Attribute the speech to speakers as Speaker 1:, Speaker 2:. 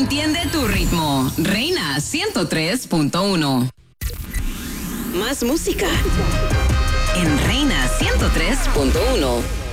Speaker 1: Entiende tu ritmo. Reina 103.1. Más música en Reina 103.1.